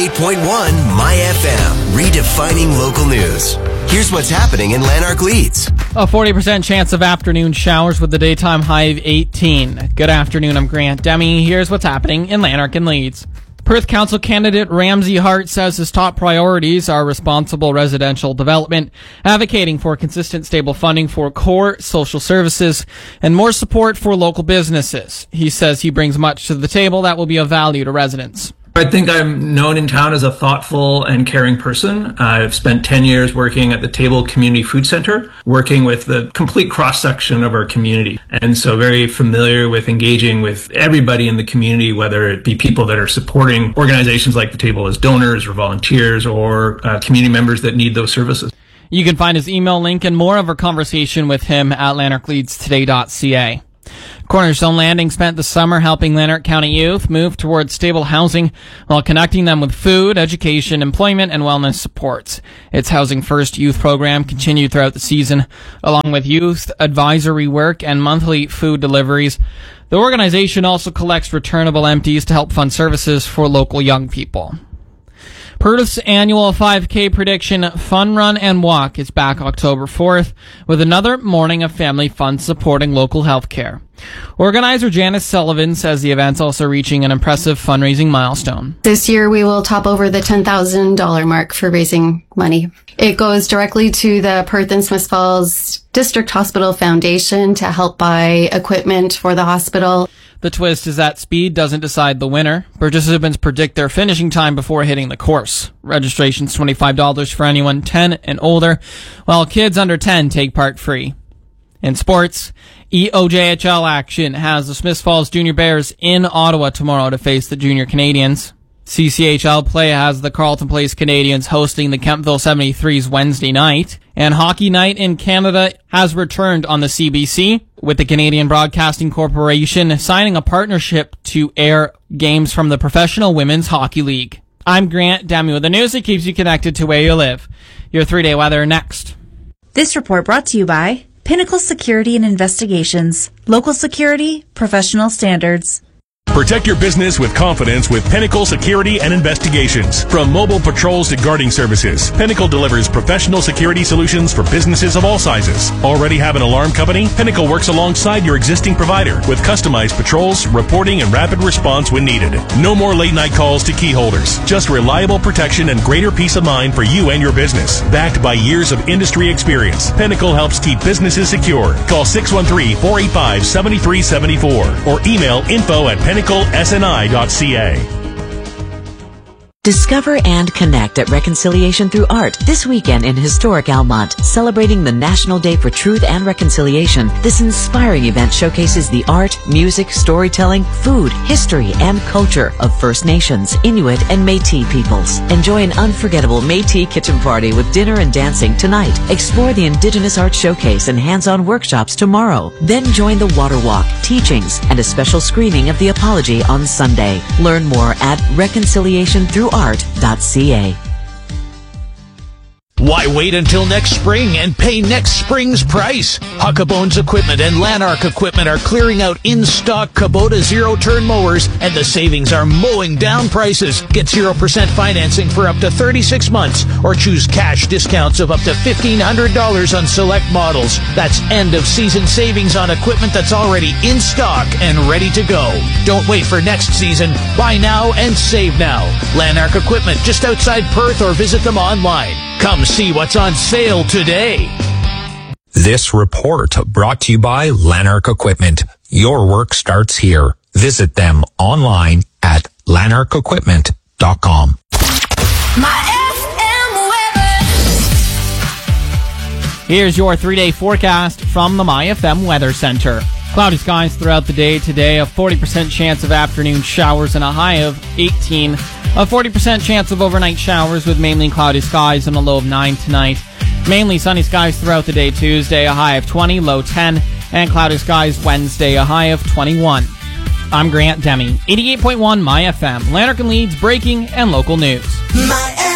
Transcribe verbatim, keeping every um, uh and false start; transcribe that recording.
eight point one My F M, redefining local news. Here's what's happening in Lanark Leeds. A forty percent chance of afternoon showers with the daytime high of eighteen. Good afternoon, I'm Grant Demi. Here's what's happening in Lanark and Leeds. Perth Council candidate Ramsey Hart says his top priorities are responsible residential development, advocating for consistent, stable funding for core social services, and more support for local businesses. He says he brings much to the table that will be of value to residents. I think I'm known in town as a thoughtful and caring person. I've spent ten years working at the Table Community Food Center, working with the complete cross-section of our community. And so very familiar with engaging with everybody in the community, whether it be people that are supporting organizations like the Table as donors or volunteers or uh, community members that need those services. You can find his email link and more of our conversation with him at lanark leeds today dot c a. Cornerstone Landing spent the summer helping Lanark County youth move towards stable housing while connecting them with food, education, employment, and wellness supports. Its Housing First youth program continued throughout the season, along with youth advisory work and monthly food deliveries. The organization also collects returnable empties to help fund services for local young people. Perth's annual five K prediction Fun Run and Walk is back October fourth with another morning of family fun supporting local healthcare. Organizer Janice Sullivan says the event's also reaching an impressive fundraising milestone. This year we will top over the ten thousand dollars mark for raising money. It goes directly to the Perth and Smith Falls District Hospital Foundation to help buy equipment for the hospital. The twist is that speed doesn't decide the winner. Participants predict their finishing time before hitting the course. Registration's twenty-five dollars for anyone ten and older, while kids under ten take part free. In sports, E O J H L action has the Smith Falls Junior Bears in Ottawa tomorrow to face the Junior Canadians. C C H L play has the Carleton Place Canadians hosting the Kemptville seventy-threes Wednesday night. And Hockey Night in Canada has returned on the C B C, with the Canadian Broadcasting Corporation signing a partnership to air games from the Professional Women's Hockey League. I'm Grant Demi with the news that keeps you connected to where you live. Your three-day weather next. This report brought to you by Pinnacle Security and Investigations. Local security, professional standards. Protect your business with confidence with Pinnacle Security and Investigations. From mobile patrols to guarding services, Pinnacle delivers professional security solutions for businesses of all sizes. Already have an alarm company? Pinnacle works alongside your existing provider with customized patrols, reporting, and rapid response when needed. No more late night calls to key holders. Just reliable protection and greater peace of mind for you and your business. Backed by years of industry experience, Pinnacle helps keep businesses secure. Call six one three, four eight five, seven three seven four or email info at pinnacle s n i dot c a. Discover and connect at Reconciliation Through Art this weekend in historic Almont, celebrating the National Day for Truth and Reconciliation. This inspiring event showcases the art, music, storytelling, food, history, and culture of First Nations, Inuit, and Métis peoples. Enjoy an unforgettable Métis kitchen party with dinner and dancing tonight. Explore the Indigenous Art Showcase and hands-on workshops tomorrow. Then join the Water Walk, teachings, and a special screening of The Apology on Sunday. Learn more at reconciliation through art dot c a. Why wait until next spring and pay next spring's price? Huckabones Equipment and Lanark Equipment are clearing out in-stock Kubota zero-turn mowers, and the savings are mowing down prices. Get zero percent financing for up to thirty-six months, or choose cash discounts of up to fifteen hundred dollars on select models. That's end-of-season savings on equipment that's already in stock and ready to go. Don't wait for next season. Buy now and save now. Lanark Equipment, just outside Perth, or visit them online. Come see what's on sale today. This report brought to you by Lanark Equipment. Your work starts here. Visit them online at lanark equipment dot com. My F M weather. Here's your three-day forecast from the My F M Weather Center. Cloudy skies throughout the day today, a forty percent chance of afternoon showers and a high of eighteen. A forty percent chance of overnight showers with mainly cloudy skies and a low of nine tonight. Mainly sunny skies throughout the day Tuesday, a high of twenty, low ten. And cloudy skies Wednesday, a high of twenty-one. I'm Grant Demi, eighty-eight point one My F M, Lanark and Leeds breaking and local news. My